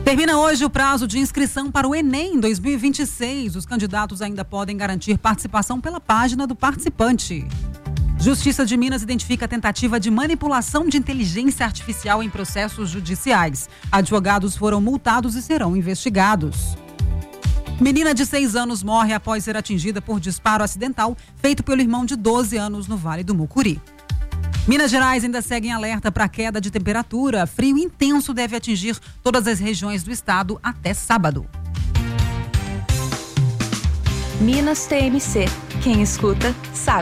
Termina hoje o prazo de inscrição para o Enem 2026. Os candidatos ainda podem garantir participação pela página do participante. Justiça de Minas identifica a tentativa de manipulação de inteligência artificial em processos judiciais. Advogados foram multados e serão investigados. Menina de 6 anos morre após ser atingida por disparo acidental feito pelo irmão de 12 anos no Vale do Mucuri. Minas Gerais ainda segue em alerta para queda de temperatura. Frio intenso deve atingir todas as regiões do estado até sábado. Minas TMC. Quem escuta, sabe.